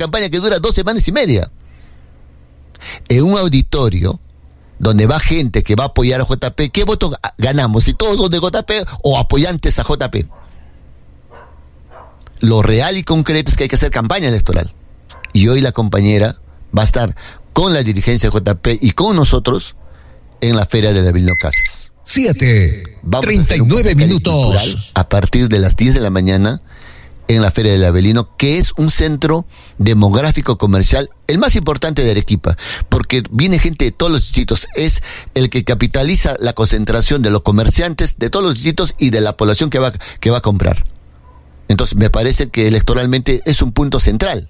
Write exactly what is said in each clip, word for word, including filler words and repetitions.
campaña que dura dos semanas y media. En un auditorio donde va gente que va a apoyar a J P, ¿qué votos ganamos? Si todos son de J P o apoyantes a J P. Lo real y concreto es que hay que hacer campaña electoral. Y hoy la compañera va a estar con la dirigencia de J P y con nosotros en la Feria del Avelino Cáceres. siete, treinta y nueve minutos. A partir de las diez de la mañana en la Feria del Avelino, que es un centro demográfico comercial, el más importante de Arequipa, porque viene gente de todos los distritos, es el que capitaliza la concentración de los comerciantes de todos los distritos y de la población que va, que va a comprar. Entonces me parece que electoralmente es un punto central.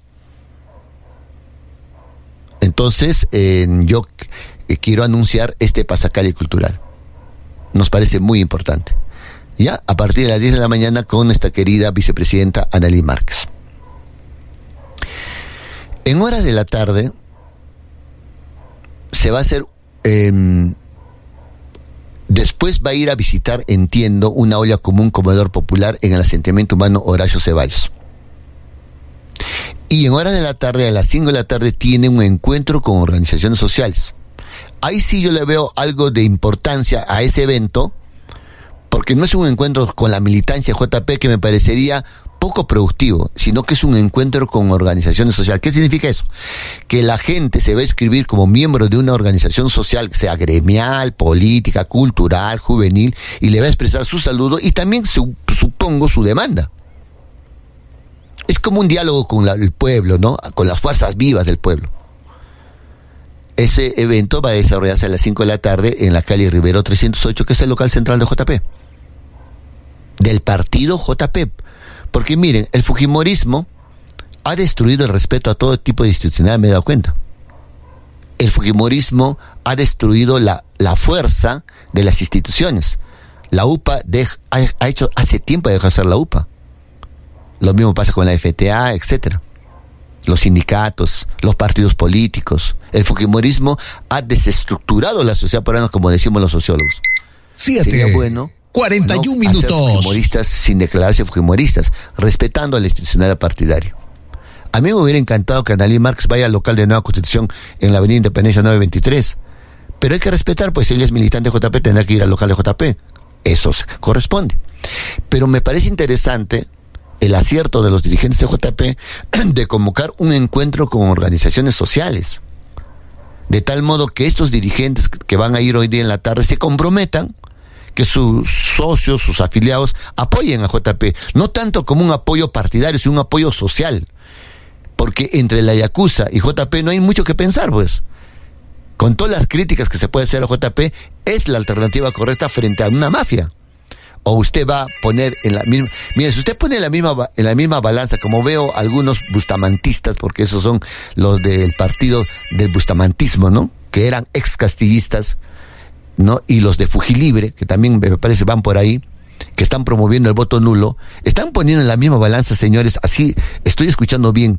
Entonces eh, yo eh, quiero anunciar este pasacalle cultural. Nos parece muy importante. Ya, a partir de las diez de la mañana con nuestra querida vicepresidenta Analí Márquez. En horas de la tarde se va a hacer, eh, después va a ir a visitar, entiendo, una olla común comedor popular en el asentamiento humano Horacio Ceballos. Y en horas de la tarde, a las cinco de la tarde, tiene un encuentro con organizaciones sociales. Ahí sí yo le veo algo de importancia a ese evento, porque no es un encuentro con la militancia J P que me parecería poco productivo, sino que es un encuentro con organizaciones sociales. ¿Qué significa eso? Que la gente se va a inscribir como miembro de una organización social, sea gremial, política, cultural, juvenil, y le va a expresar su saludo y también su, supongo su demanda. Es como un diálogo con la, el pueblo, ¿no? Con las fuerzas vivas del pueblo. Ese evento va a desarrollarse a las cinco de la tarde en la calle Rivero trescientos ocho, que es el local central de J P. Del partido J P. Porque miren, el fujimorismo ha destruido el respeto a todo tipo de institucionalidad, me he dado cuenta. El fujimorismo ha destruido la, la fuerza de las instituciones. La U P A de, ha, ha hecho, hace tiempo de dejar de ser la U P A. Lo mismo pasa con la F T A, etcétera. Los sindicatos, los partidos políticos. El fujimorismo ha desestructurado la sociedad peruana, como decimos los sociólogos. Siete. Sería bueno cuarenta y un ¿no? minutos. Hacer fujimoristas sin declararse fujimoristas, respetando a la institucionalidad partidaria. A mí me hubiera encantado que Analí Márquez vaya al local de Nueva Constitución en la avenida Independencia nueve veintitrés. Pero hay que respetar, pues ella es militante de J P, tendrá que ir al local de J P. Eso corresponde. Pero me parece interesante el acierto de los dirigentes de J P de convocar un encuentro con organizaciones sociales. De tal modo que estos dirigentes que van a ir hoy día en la tarde se comprometan que sus socios, sus afiliados, apoyen a J P. No tanto como un apoyo partidario, sino un apoyo social. Porque entre la Yakuza y J P no hay mucho que pensar, pues. Con todas las críticas que se puede hacer a J P, es la alternativa correcta frente a una mafia. O usted va a poner en la misma... Mire, si usted pone en la misma, en la misma balanza, como veo algunos bustamantistas, porque esos son los del partido del bustamantismo, ¿no? Que eran ex castillistas, ¿no? Y los de Fujilibre, que también me parece van por ahí, que están promoviendo el voto nulo, están poniendo en la misma balanza, señores, así, estoy escuchando bien,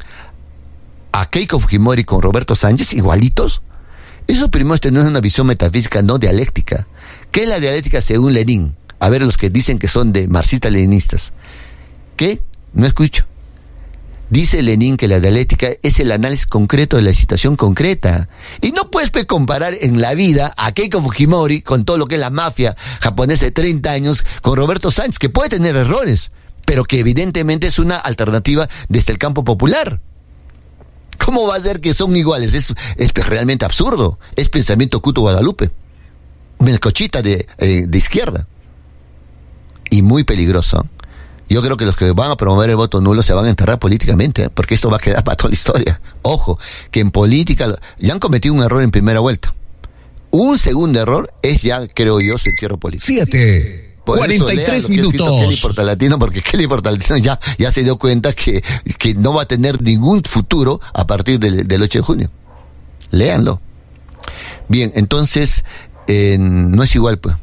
a Keiko Fujimori con Roberto Sánchez, igualitos. Eso primero es tener una visión metafísica, no dialéctica. ¿Qué es la dialéctica según Lenin? A ver, los que dicen que son de marxistas-leninistas. ¿Qué? No escucho. Dice Lenin que la dialéctica es el análisis concreto de la situación concreta. Y no puedes pues, comparar en la vida a Keiko Fujimori con todo lo que es la mafia japonesa de treinta años con Roberto Sánchez, que puede tener errores, pero que evidentemente es una alternativa desde el campo popular. ¿Cómo va a ser que son iguales? Es, es realmente absurdo. Es pensamiento Cuto Guadalupe. Melcochita de, eh, de izquierda. Y muy peligroso. Yo creo que los que van a promover el voto nulo se van a enterrar políticamente, ¿eh? Porque esto va a quedar para toda la historia. Ojo, que en política ya han cometido un error en primera vuelta. Un segundo error es ya, creo yo, su entierro político. Siete, cuarenta y tres minutos. Kelly Portalatino, porque Kelly Portalatino ya, ya se dio cuenta que, que no va a tener ningún futuro a partir del, del ocho de junio. Léanlo. Bien, entonces, eh, no es igual, pues.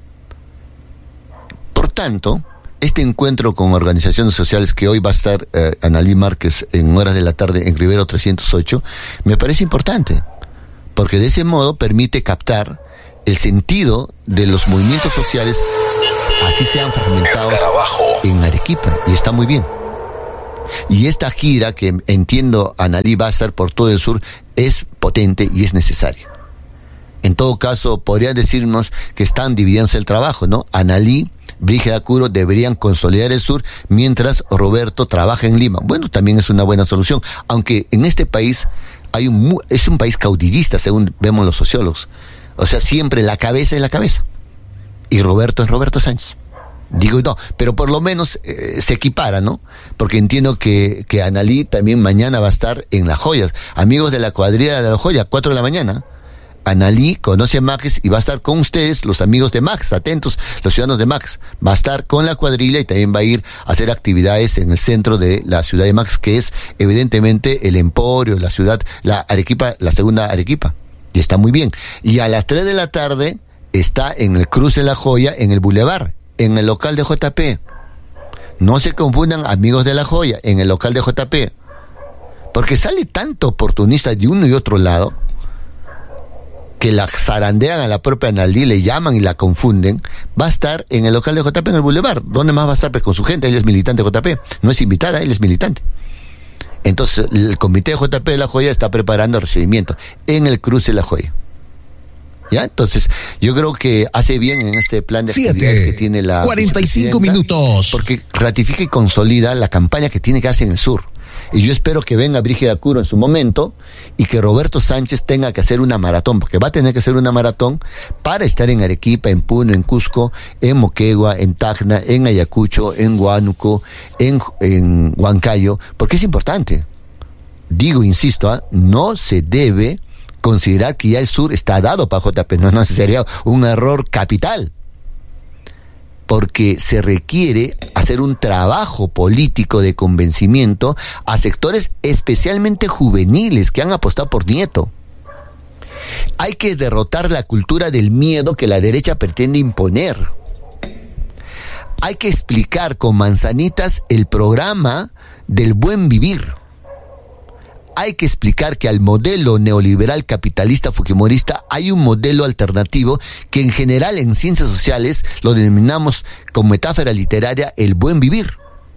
Por tanto, este encuentro con organizaciones sociales que hoy va a estar eh, Analí Márquez en horas de la tarde en Rivero trescientos ocho, me parece importante, porque de ese modo permite captar el sentido de los movimientos sociales, así sean fragmentados en Arequipa, y está muy bien. Y esta gira, que entiendo Analí va a estar por todo el sur, es potente y es necesaria. En todo caso, podrían decirnos que están dividiéndose el trabajo, ¿no? Analí, Brígida Curo deberían consolidar el sur mientras Roberto trabaja en Lima. Bueno, también es una buena solución, aunque en este país hay un es un país caudillista, según vemos los sociólogos. O sea, siempre la cabeza es la cabeza. Y Roberto es Roberto Sánchez. Digo, no, pero por lo menos eh, se equipara, ¿no? Porque entiendo que, que Analí también mañana va a estar en Las Joyas. Amigos de la cuadrilla de La Joya, cuatro de la mañana. Analí conoce a Max y va a estar con ustedes, los amigos de Max, atentos, los ciudadanos de Max. Va a estar con la cuadrilla y también va a ir a hacer actividades en el centro de la ciudad de Max, que es evidentemente el emporio, la ciudad, la Arequipa, la segunda Arequipa. Y está muy bien. Y a las tres de la tarde está en el cruce de La Joya, en el Boulevard, en el local de J P. No se confundan, amigos de La Joya, en el local de J P. Porque sale tanto oportunista de uno y otro lado, que la zarandean a la propia Analí, le llaman y la confunden. Va a estar en el local de J P, en el Boulevard. ¿Dónde más va a estar? Pues con su gente. Él es militante de J P. No es invitada, él es militante. Entonces, el comité de J P de La Joya está preparando el recibimiento en el cruce de La Joya. ¿Ya? Entonces, yo creo que hace bien en este plan de actividades que tiene la cuarenta y cinco minutos. Porque ratifica y consolida la campaña que tiene que hacer en el sur. Y yo espero que venga Brígida Curo en su momento y que Roberto Sánchez tenga que hacer una maratón, porque va a tener que hacer una maratón para estar en Arequipa, en Puno, en Cusco, en Moquegua, en Tacna, en Ayacucho, en Huánuco, en, en Huancayo, porque es importante. Digo, insisto, ¿eh? no se debe considerar que ya el sur está dado para J P, no, no, sería un error capital. Porque se requiere hacer un trabajo político de convencimiento a sectores especialmente juveniles que han apostado por Nieto. Hay que derrotar la cultura del miedo que la derecha pretende imponer. Hay que explicar con manzanitas el programa del buen vivir. Hay que explicar que al modelo neoliberal capitalista fujimorista hay un modelo alternativo que en general en ciencias sociales lo denominamos con metáfora literaria el buen vivir.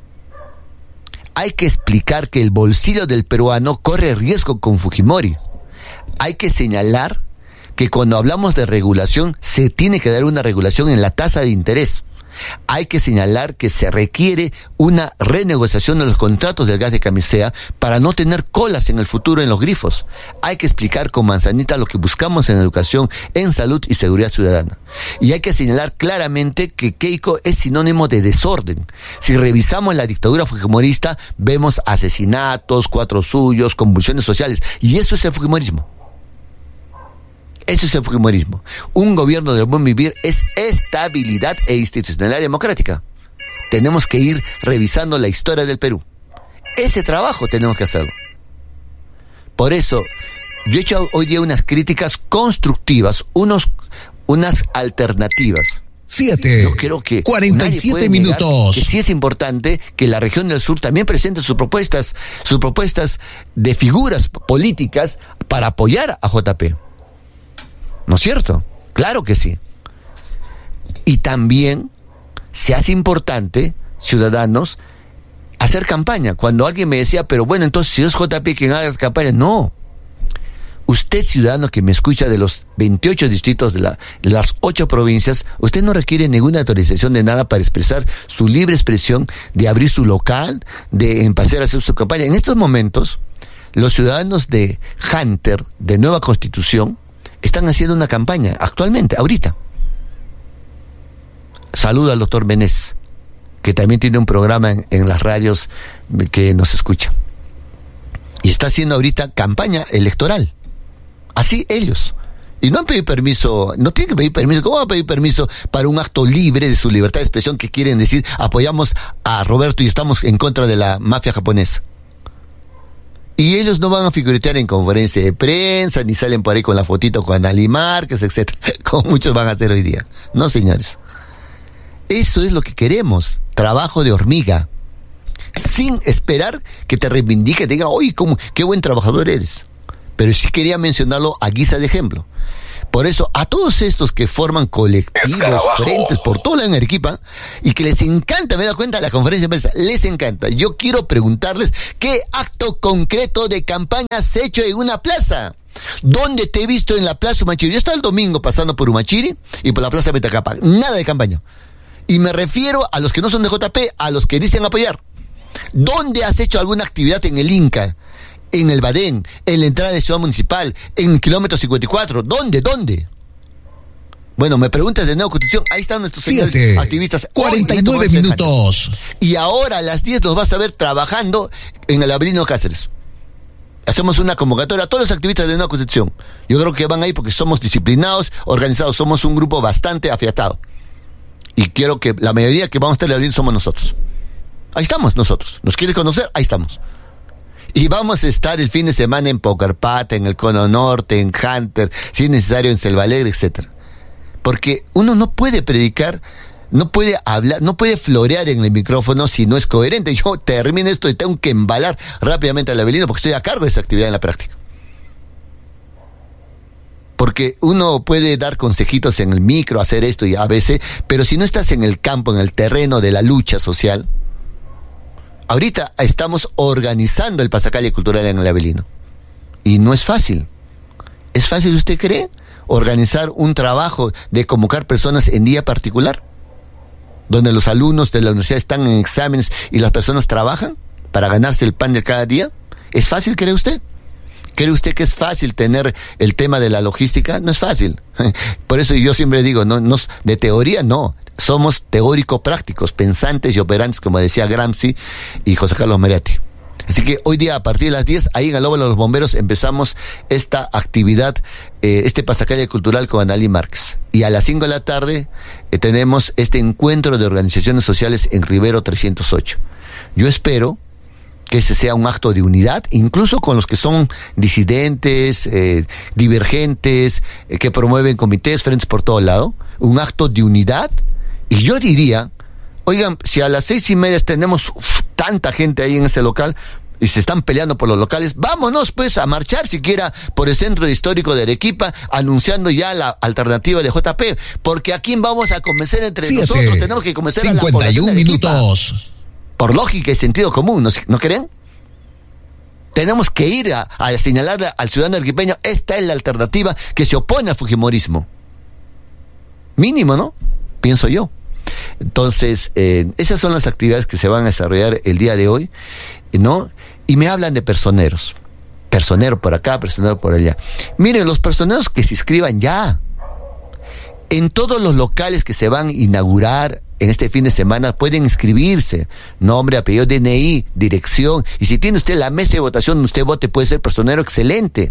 Hay que explicar que el bolsillo del peruano corre riesgo con Fujimori. Hay que señalar que cuando hablamos de regulación se tiene que dar una regulación en la tasa de interés. Hay que señalar que se requiere una renegociación de los contratos del gas de camisea para no tener colas en el futuro en los grifos. Hay que explicar con manzanita lo que buscamos en educación, en salud y seguridad ciudadana. Y hay que señalar claramente que Keiko es sinónimo de desorden. Si revisamos la dictadura fujimorista, vemos asesinatos, cuatro suyos, convulsiones sociales. Y eso es el fujimorismo. Eso es el fujimorismo. Un gobierno de buen vivir es estabilidad e institucionalidad democrática. Tenemos que ir revisando la historia del Perú. Ese trabajo tenemos que hacerlo. Por eso, yo he hecho hoy día unas críticas constructivas, unos, unas alternativas. Siete. Yo creo que cuarenta y siete minutos. Que sí es importante que la región del sur también presente sus propuestas, sus propuestas de figuras políticas para apoyar a J P. ¿No es cierto? Claro que sí. Y también se hace importante, ciudadanos, hacer campaña. Cuando alguien me decía, pero bueno, entonces si es J P quien haga campaña, no. Usted, ciudadano que me escucha de los veintiocho distritos de, la, de las ocho provincias, usted no requiere ninguna autorización de nada para expresar su libre expresión, de abrir su local, de empezar a hacer su campaña. En estos momentos, los ciudadanos de Hunter, de Nueva Constitución, están haciendo una campaña actualmente, ahorita. Saludo al doctor Benés, que también tiene un programa en, en las radios que nos escucha. Y está haciendo ahorita campaña electoral. Así ellos. Y no han pedido permiso, no tienen que pedir permiso. ¿Cómo van a pedir permiso para un acto libre de su libertad de expresión que quieren decir apoyamos a Roberto y estamos en contra de la mafia japonesa? Y ellos no van a figuretear en conferencia de prensa, ni salen por ahí con la fotito con Analí Márquez, etcétera, como muchos van a hacer hoy día. No, señores. Eso es lo que queremos. Trabajo de hormiga. Sin esperar que te reivindique, te diga, oye, cómo, qué buen trabajador eres. Pero sí quería mencionarlo a guisa de ejemplo. Por eso, a todos estos que forman colectivos, frentes por todo en Arequipa, y que les encanta, me da cuenta, la conferencia de prensa, les encanta. Yo quiero preguntarles, ¿qué acto concreto de campaña has hecho en una plaza? ¿Dónde te he visto en la Plaza Humachiri? Yo estaba el domingo pasando por Humachiri y por la Plaza Betacapa. Nada de campaña. Y me refiero a los que no son de J P, a los que dicen apoyar. ¿Dónde has hecho alguna actividad en el Inca? En el Badén, en la entrada de Ciudad Municipal, en el kilómetro cincuenta y cuatro. ¿Dónde? ¿Dónde? Bueno, me preguntas de Nueva Constitución, ahí están nuestros Siete, señores activistas. cuarenta y nueve minutos. Y ahora a las diez los vas a ver trabajando en el Avelino Cáceres. Hacemos una convocatoria a todos los activistas de Nueva Constitución. Yo creo que van ahí porque somos disciplinados, organizados, somos un grupo bastante afiatado. Y quiero que la mayoría que vamos a estar en el Avelino somos nosotros. Ahí estamos nosotros. ¿Nos quieres conocer? Ahí estamos. Y vamos a estar el fin de semana en Pocarpata, en el Cono Norte, en Hunter, si es necesario en Selva Alegre, etcétera. Porque uno no puede predicar, no puede hablar, no puede florear en el micrófono si no es coherente. Yo termino esto y tengo que embalar rápidamente al Avelino porque estoy a cargo de esa actividad en la práctica. Porque uno puede dar consejitos en el micro, hacer esto y a veces, pero si no estás en el campo, en el terreno de la lucha social. Ahorita estamos organizando el pasacalle cultural en el Avelino. Y no es fácil. ¿Es fácil, usted cree? Organizar un trabajo de convocar personas en día particular, donde los alumnos de la universidad están en exámenes y las personas trabajan para ganarse el pan de cada día. ¿Es fácil, cree usted? ¿Cree usted que es fácil tener el tema de la logística? No es fácil. Por eso yo siempre digo, no, no de teoría no. Somos teórico-prácticos, pensantes y operantes, como decía Gramsci y José Carlos Meriati. Así que hoy día, a partir de las diez, ahí en el Óvalo de los Bomberos, empezamos esta actividad, eh, este pasacalle cultural con Analí Márquez. Y a las cinco de la tarde eh, tenemos este encuentro de organizaciones sociales en Rivero trescientos ocho. Yo espero que ese sea un acto de unidad, incluso con los que son disidentes, eh, divergentes, eh, que promueven comités, frentes por todo lado. Un acto de unidad. Y yo diría, oigan, si a las seis y media tenemos uf, tanta gente ahí en ese local y se están peleando por los locales, vámonos pues a marchar siquiera por el centro histórico de Arequipa, anunciando ya la alternativa de J P, porque ¿a quién vamos a convencer entre Siete, nosotros? Tenemos que convencer a la población de Arequipa. Minutos. Por lógica y sentido común, ¿no, ¿no creen? Tenemos que ir a, a señalarle al ciudadano arequipeño, esta es la alternativa que se opone al fujimorismo. Mínimo, ¿no? Pienso yo. Entonces, eh, esas son las actividades que se van a desarrollar el día de hoy, ¿no? Y me hablan de personeros. Personero por acá, personero por allá. Miren, los personeros que se inscriban ya. En todos los locales que se van a inaugurar en este fin de semana pueden inscribirse. Nombre, apellido, D N I, dirección. Y si tiene usted la mesa de votación, usted vote, puede ser personero excelente.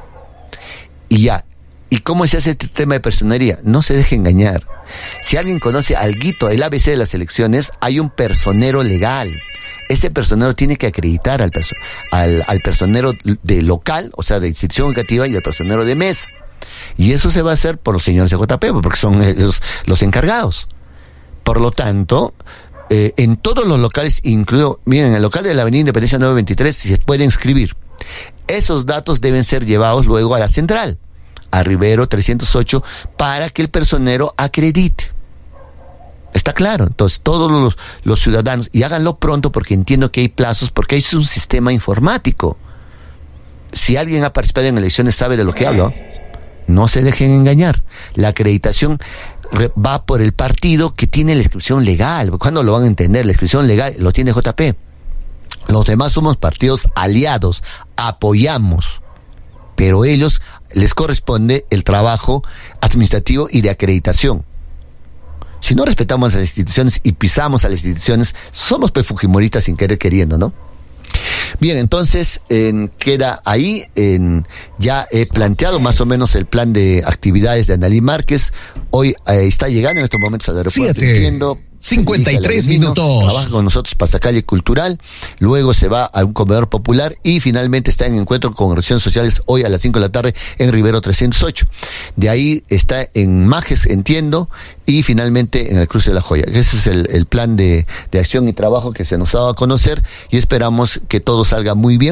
Y ya. ¿Y cómo se hace este tema de personería? No se deje engañar. Si alguien conoce alguito, el A B C de las elecciones, hay un personero legal. Ese personero tiene que acreditar al, perso- al, al personero de local, o sea, de institución educativa, y al personero de mesa. Y eso se va a hacer por los señores de J P, porque son los, los encargados. Por lo tanto, eh, en todos los locales, incluido, miren, el local de la Avenida Independencia nueve veintitrés, si se puede inscribir. Esos datos deben ser llevados luego a la central, a Rivero trescientos ocho, para que el personero acredite. Está claro. Entonces, todos los, los ciudadanos, y háganlo pronto porque entiendo que hay plazos, porque es un sistema informático. Si alguien ha participado en elecciones sabe de lo que hablo. No se dejen engañar. La acreditación va por el partido que tiene la inscripción legal. ¿Cuándo lo van a entender? La inscripción legal lo tiene J P. Los demás somos partidos aliados, apoyamos, pero ellos les corresponde el trabajo administrativo y de acreditación. Si no respetamos las instituciones y pisamos a las instituciones, somos fujimoristas sin querer queriendo, ¿no? Bien, entonces en, queda ahí, en, ya he planteado más o menos el plan de actividades de Analí Márquez. Hoy eh, está llegando en estos momentos al aeropuerto. Siete. Entiendo, cincuenta y tres minutos. Trabaja con nosotros Pasacalle Cultural, luego se va a un comedor popular y finalmente está en encuentro con organizaciones sociales hoy a las cinco de la tarde en Rivero trescientos ocho. De ahí está en Majes, entiendo, y finalmente en el Cruce de la Joya. Ese es el, el plan de, de acción y trabajo que se nos ha dado a conocer y esperamos que todo salga muy bien.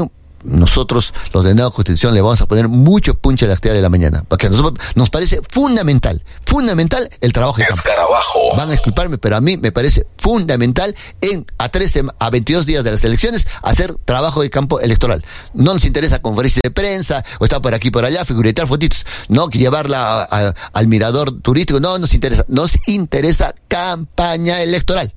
nosotros, los de Nueva Constitución, le vamos a poner mucho punche a la actividad de la mañana, porque a nosotros nos parece fundamental, fundamental el trabajo de campo. Escarabajo. Van a disculparme, pero a mí me parece fundamental en a trece, a veintidós días de las elecciones hacer trabajo de campo electoral. No nos interesa conferencia de prensa o estar por aquí por allá, figuretar fotitos, no, que llevarla a, a, al mirador turístico, no nos interesa, nos interesa campaña electoral.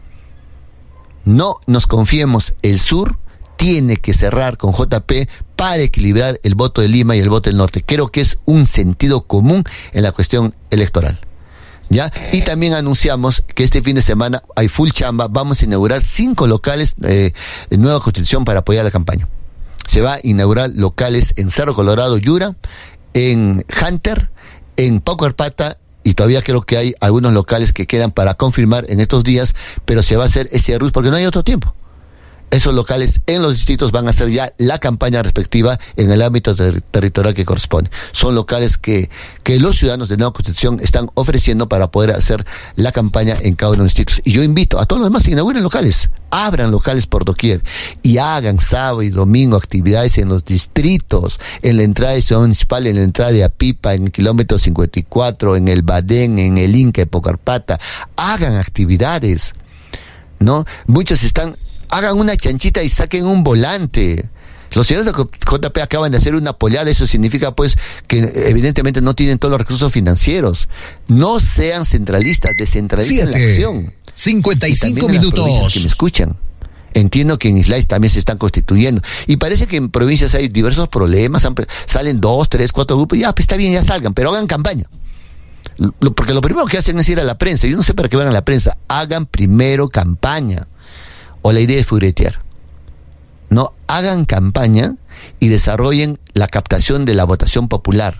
No nos confiemos, el sur tiene que cerrar con J P para equilibrar el voto de Lima y el voto del norte. Creo que es un sentido común en la cuestión electoral. ¿Ya? Y también anunciamos que este fin de semana hay full chamba, vamos a inaugurar cinco locales eh, de Nueva Constitución para apoyar la campaña. Se va a inaugurar locales en Cerro Colorado, Yura, en Hunter, en Paucarpata, y todavía creo que hay algunos locales que quedan para confirmar en estos días, pero se va a hacer ese rush porque no hay otro tiempo. Esos locales en los distritos van a hacer ya la campaña respectiva en el ámbito ter- territorial que corresponde. Son locales que, que los ciudadanos de Nueva Constitución están ofreciendo para poder hacer la campaña en cada uno de los distritos. Y yo invito a todos los demás que inauguren locales, abran locales por doquier y hagan sábado y domingo actividades en los distritos, en la entrada de Ciudad Municipal, en la entrada de Apipa, en el kilómetro cincuenta y cuatro, en el Badén, en el Inca, en Paucarpata. Hagan actividades, ¿no? Muchos están... Hagan una chanchita y saquen un volante. Los señores de J P acaban de hacer una pollada, eso significa pues que evidentemente no tienen todos los recursos financieros. No sean centralistas, descentralicen la acción. cincuenta y cinco minutos. Que me escuchan. Entiendo que en Islais también se están constituyendo. Y parece que en provincias hay diversos problemas, salen dos, tres, cuatro grupos, ya, pues está bien, ya salgan, pero hagan campaña. Porque lo primero que hacen es ir a la prensa. Yo no sé para qué van a la prensa. Hagan primero campaña. O la idea es furetear. No, hagan campaña y desarrollen la captación de la votación popular.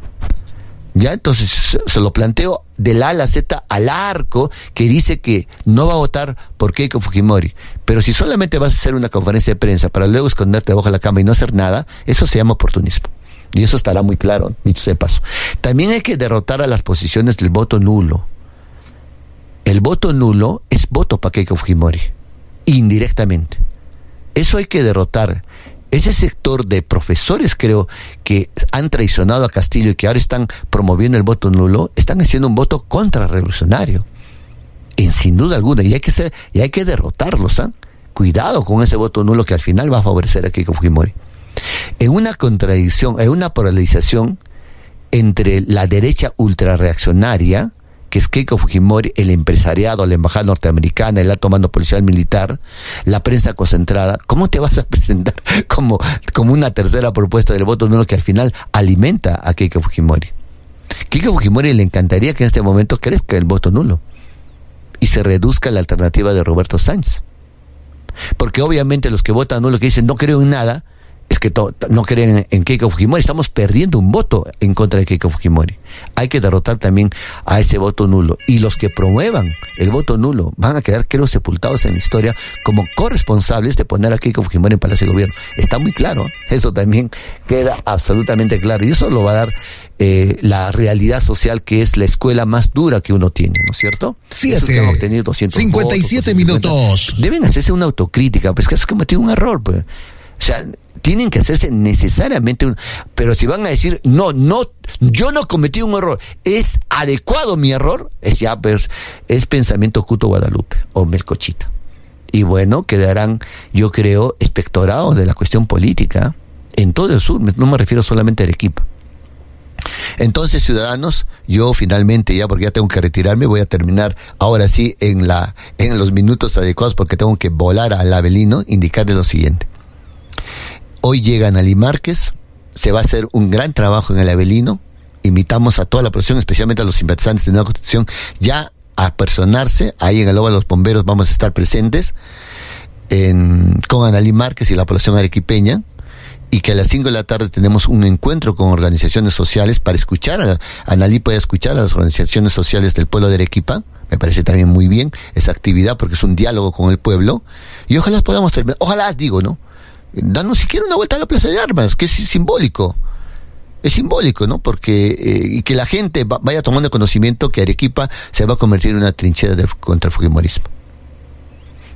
Ya, entonces se, se lo planteo del A a la Z al arco, que dice que no va a votar por Keiko Fujimori. Pero si solamente vas a hacer una conferencia de prensa para luego esconderte debajo de la cama y no hacer nada, eso se llama oportunismo. Y eso estará muy claro, dicho sea de paso. También hay que derrotar a las posiciones del voto nulo. El voto nulo es voto para Keiko Fujimori. Indirectamente. Eso hay que derrotar. Ese sector de profesores, creo, que han traicionado a Castillo y que ahora están promoviendo el voto nulo, están haciendo un voto contrarrevolucionario. En sin duda alguna. Y hay que ser, y hay que derrotarlos, ¿eh? Cuidado con ese voto nulo que al final va a favorecer a Keiko Fujimori. En una contradicción, en una polarización entre la derecha ultrarreaccionaria, que es Keiko Fujimori, el empresariado, la embajada norteamericana, el alto mando policial militar, la prensa concentrada, ¿cómo te vas a presentar como, como una tercera propuesta del voto nulo que al final alimenta a Keiko Fujimori? Keiko Fujimori le encantaría que en este momento crezca el voto nulo y se reduzca la alternativa de Roberto Sáenz. Porque obviamente los que votan nulo, que dicen no creo en nada, es que to- no creen en, en Keiko Fujimori. Estamos perdiendo un voto en contra de Keiko Fujimori. Hay que derrotar también a ese voto nulo. Y los que promuevan el voto nulo van a quedar, creo, sepultados en la historia como corresponsables de poner a Keiko Fujimori en Palacio de Gobierno. Está muy claro. Eso también queda absolutamente claro. Y eso lo va a dar eh, la realidad social, que es la escuela más dura que uno tiene, ¿no es cierto? Siete. Que han obtenido doscientos cincuenta y siete votos, minutos. Deben hacerse una autocrítica, pues que has cometido un error, pues. O sea, tienen que hacerse necesariamente un... Pero si van a decir, no, no, yo no cometí un error, es adecuado mi error, es ya, pues, es pensamiento Cuto Guadalupe o Melcochita. Y bueno, quedarán, yo creo, espectorados de la cuestión política en todo el sur, no me refiero solamente a Arequipa. Entonces, ciudadanos, yo finalmente, ya porque ya tengo que retirarme, voy a terminar ahora sí en la en los minutos adecuados porque tengo que volar al Avelino, indicarles lo siguiente. Hoy llega Analí Márquez, se va a hacer un gran trabajo en el Avelino. Invitamos a toda la población, especialmente a los simpatizantes de Nueva Constitución, ya a personarse. Ahí en el Lobo de los Bomberos vamos a estar presentes en, con Analí Márquez y la población arequipeña. Y que a las cinco de la tarde tenemos un encuentro con organizaciones sociales para escuchar, a, Analí puede escuchar a las organizaciones sociales del pueblo de Arequipa. Me parece también muy bien esa actividad porque es un diálogo con el pueblo. Y ojalá podamos terminar, ojalá digo, ¿no? Danos siquiera una vuelta a la Plaza de Armas, que es simbólico. Es simbólico, ¿no? Porque, eh, y que la gente va, vaya tomando conocimiento que Arequipa se va a convertir en una trinchera de, contra el fujimorismo.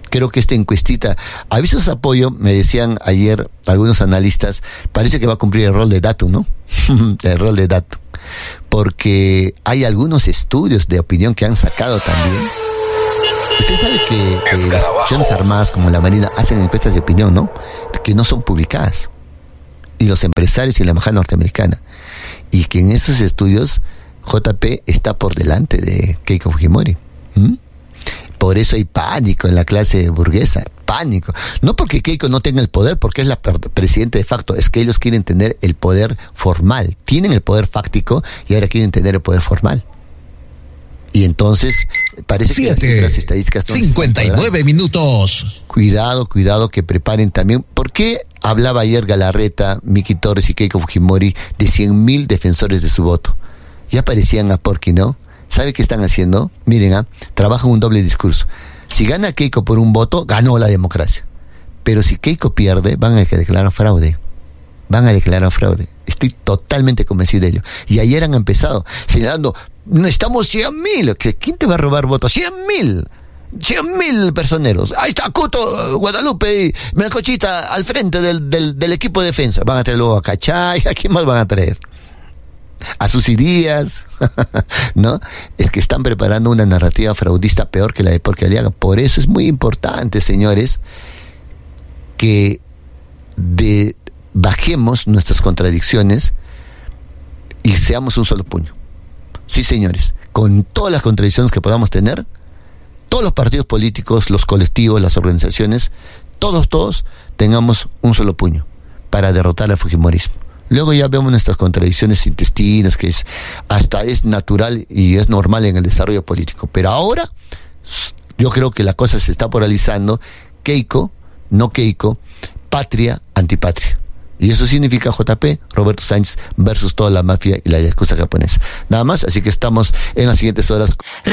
Creo que esta encuestita, avisos de apoyo, me decían ayer algunos analistas, parece que va a cumplir el rol de Datum, ¿no? El rol de Datum. Porque hay algunos estudios de opinión que han sacado también. Usted sabe que eh, las instituciones armadas como la Marina hacen encuestas de opinión, ¿no? Que no son publicadas. Y los empresarios y la embajada norteamericana. Y que en esos estudios J P está por delante de Keiko Fujimori. ¿Mm? Por eso hay pánico en la clase burguesa, pánico. No porque Keiko no tenga el poder, porque es la presidenta de facto, es que ellos quieren tener el poder formal. Tienen el poder fáctico y ahora quieren tener el poder formal. Y entonces, parece Siete, que las estadísticas... No cincuenta y nueve minutos. Cuidado, cuidado, que preparen también. ¿Por qué hablaba ayer Galarreta, Miki Torres y Keiko Fujimori de cien mil defensores de su voto? Ya parecían a Porky, ¿no? ¿Sabe qué están haciendo? Miren, ¿ah? Trabajan un doble discurso. Si gana Keiko por un voto, ganó la democracia. Pero si Keiko pierde, van a declarar fraude. Van a declarar fraude. Estoy totalmente convencido de ello. Y ayer han empezado señalando, necesitamos cien mil. ¿Quién te va a robar votos? cien mil. cien mil personeros. Ahí está Cuto, Guadalupe y Melcochita al frente del, del, del equipo de defensa. Van a traer luego a Cachay. ¿A quién más van a traer? A Susy Díaz, ¿no? Es que están preparando una narrativa fraudista peor que la de Porky Aliaga. Por eso es muy importante, señores, que de, bajemos nuestras contradicciones y seamos un solo puño. Sí, señores, con todas las contradicciones que podamos tener, todos los partidos políticos, los colectivos, las organizaciones, todos, todos, tengamos un solo puño para derrotar al fujimorismo. Luego ya vemos nuestras contradicciones intestinas, que es hasta es natural y es normal en el desarrollo político. Pero ahora, yo creo que la cosa se está polarizando. Keiko, no Keiko, patria, antipatria. Y eso significa J P, Roberto Sánchez versus toda la mafia y la yakuza japonesa. Nada más, así que estamos en las siguientes horas.